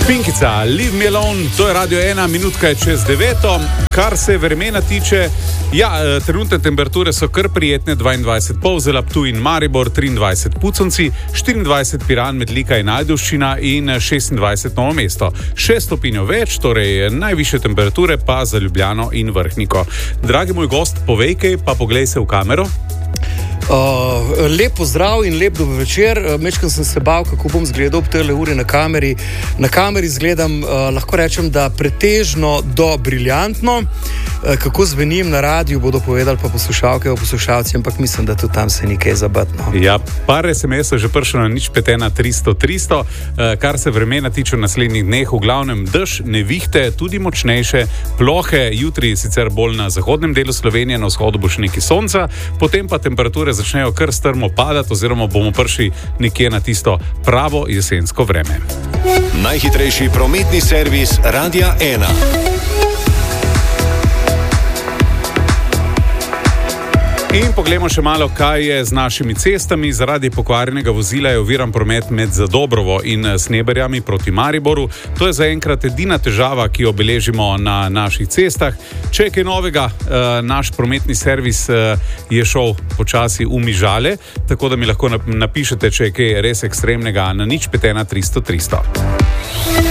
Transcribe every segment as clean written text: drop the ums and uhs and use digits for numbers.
Pinkica, Leave Me Alone, to je Radio 1, minutka je čez 9. Kar se vremena tiče, trenutne temperature so kar prijetne, 22 Polzela, Ptuj in Maribor, 23 Puconci, 24 Piran, Metlika in Ajdovščina in 26 Novo mesto. 6 stopinj več, torej najvišje temperature pa za Ljubljano in Vrhniko. Dragi moj gost, povej kaj, pa poglej se v kamero. Lep pozdrav in lep dober večer. Mečkam sem se bal, kako bom zgledal ob tele uri na kameri. Na kameri zgledam, lahko rečem, da pretežno do briljantno. Kako zvenim na radiju, bodo povedali pa poslušalke o poslušalci, ampak mislim, da tudi tam se ni kaj zabatno. Ja, par SMS-ov že prišlo na 051 300. Kar se vremena tiče v naslednjih dneh, v glavnem dež, nevihte, tudi močnejše, plohe, jutri sicer bolj na zahodnem delu Slovenije, na vzhodu bo še nekaj sonca, potem pa temperature začnejo kar strmo padati, oziroma bomo prišli nekje na tisto pravo jesensko vreme. Najhitrejši prometni servis Radia 1. In poglejmo še malo, kaj je z našimi cestami. Zaradi pokvarjenega vozila je oviran promet med Zadobrovo in Sneberjami proti Mariboru. To je zaenkrat edina težava, ki jo beležimo na naših cestah. Če je kaj novega, naš prometni servis je šel počasi v Mižale, tako da mi lahko napišete, če je kaj res ekstremnega, na 051 300 300.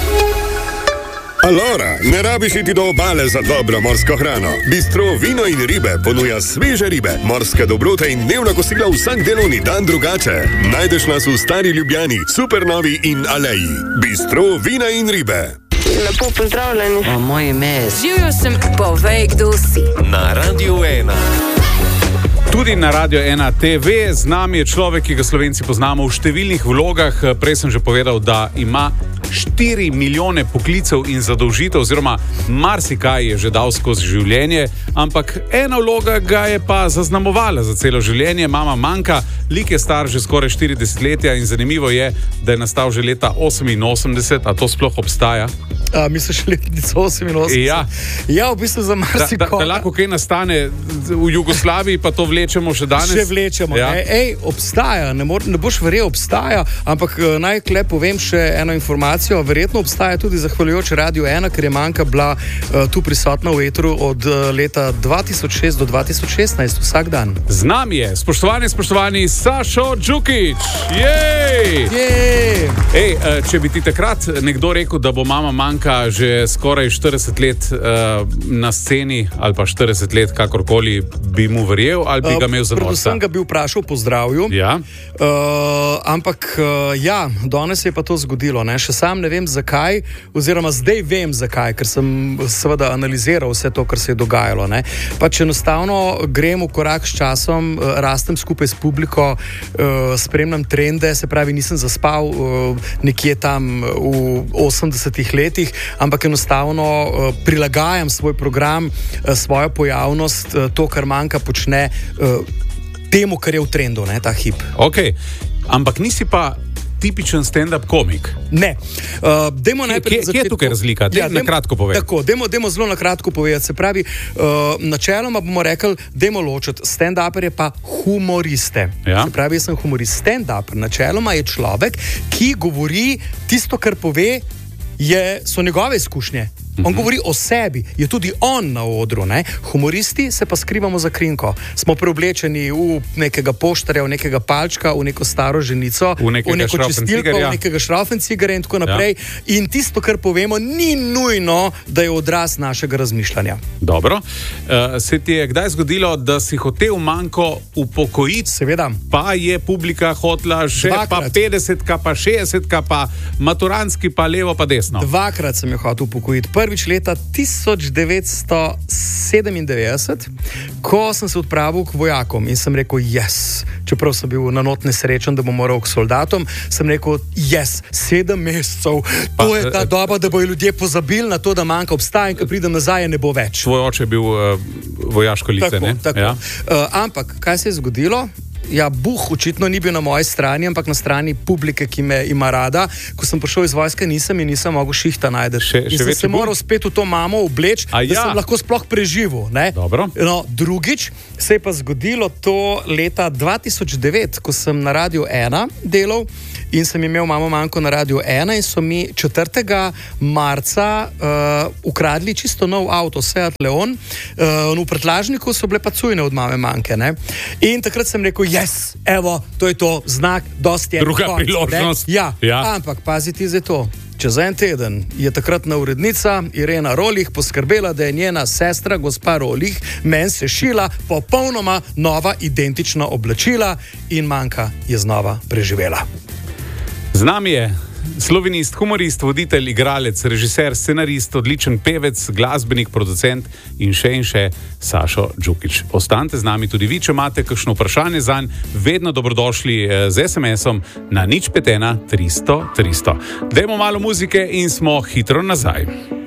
Alora, ne rabiš iti do obale za dobro morsko hrano. Bistro Vino in ribe ponuja sveže ribe, morske dobrote in dnevna kosila vsak delovni dan drugače. Najdeš nas v Stari Ljubljani, Supernovi in Aleji. Bistro Vina in ribe. Lepo pozdravljeni. Moje ime je... Živjo sem, povej, kdo si. Na Radio 1. Tudi na Radio 1 TV. Z nami je človek, ki ga Slovenci poznamo v številnih vlogah. Prej sem že povedal, da ima 4 milijone poklicev in zadolžitev, oziroma marsikaj je že dal skozi življenje, ampak ena vloga ga je pa zaznamovala za celo življenje. Mama Manka, lik je star že skoraj 40 letja in zanimivo je, da je nastal že leta 88, a to sploh obstaja? Misliš letnico 88? Ja, v bistvu za marsikoga. Da lahko kaj nastane v Jugoslaviji, pa to vlečemo še danes? Še vlečemo. Ja. Obstaja, ne boš verjel, obstaja, ampak naj klep povem še eno informacijo. Verjetno obstaja tudi zahvaljujoč Radio 1, ker je Manka bila tu prisotna v etru od leta 2006 do 2016, vsak dan. Z nami je, spoštovani, Sašo Džukić. Jej! Če bi ti takrat nekdo rekel, da bo Mama Manka že skoraj 40 let na sceni, ali pa 40 let, kakorkoli, bi mu verjel, ali bi ga imel za norca? Predvsem ga bi vprašal po zdravju. Ja. Ampak danes je pa to zgodilo. Ne? Še sam ne vem zakaj, oziroma zdaj vem zakaj, ker sem seveda analiziral vse to, kar se je dogajalo. Ne? Pač enostavno grem v korak s časom, rastem skupaj s publiko, spremljam trende, se pravi, nisem zaspal nekje tam v 80-ih letih, ampak enostavno prilagajam svoj program, svojo pojavnost, to, kar Manka počne, temu, kar je v trendu, ne, ta hip. Ok, ampak nisi pa tipičen stand-up komik. Ne. Kje je tukaj razlika? Na kratko povedati. Tako, dajmo zelo na kratko povedati. Se pravi, načeloma bomo rekli, dajmo ločiti stand-upere pa humoriste. Ja. Se pravi, jaz sem humorist. Stand-up načeloma je človek, ki govori tisto, kar pove, so njegove izkušnje. On govori o sebi, je tudi on na odru. Ne? Humoristi se pa skrivamo za krinko. Smo preoblečeni v nekega poštarja, v nekega palčka, v neko staro ženico, v neko čistilko, v nekega šrauffencigerja in tako naprej. Ja. In tisto, kar povemo, ni nujno, da je odraz našega razmišljanja. Dobro. Se ti je kdaj zgodilo, da si hotel Manko upokojiti? Seveda. Pa je publika hotla še pa 50-ka, pa 60-ka, pa maturantski, pa levo, pa desno. Dvakrat sem jo hotel upokojiti. Prvič leta 1997, ko sem se odpravil k vojakom in sem rekel, čeprav sem bil na not nesrečen, da bom moral k soldatom, sem rekel, 7 mesecev, to je ta doba, da bojo ljudje pozabili na to, da Manka obstaja in ko pridem nazaj, ne bo več. Tvoj oče je bil vojaško lice, ne? Tako. Ja. Ampak, kaj se je zgodilo? Ja, očitno ni bil na moji strani, ampak na strani publike, ki me ima rada. Ko sem prišel iz vojske, nisem mogel šihta najti. In sem se moral spet v to mamo obleči, da sem lahko sploh preživel. No, drugič se je pa zgodilo to leta 2009, ko sem na Radio 1 delal in sem imel mamo manjko na Radiu 1 in so mi 4. marca ukradli čisto nov avto, Seat Leon. V prtljažniku so bile pa cujne od mame manjke. Ne? In takrat sem rekel, yes, evo, to je to, znak, dosti je. Druga priložnost. Ja, ampak paziti za to. Čez en teden je takratna urednica Irena Rolih poskrbela, da je njena sestra, gospa Rolih, meni sešila popolnoma nova identična oblačila in manjka je znova preživela. Z nami je slovenist, humorist, voditelj, igralec, režiser, scenarist, odličen pevec, glasbenik, producent in še Sašo Džukić. Ostanite z nami tudi vi, če imate kakšno vprašanje zanj, vedno dobrodošli z SMS-om na 051 300 300. Dajmo malo muzike in smo hitro nazaj.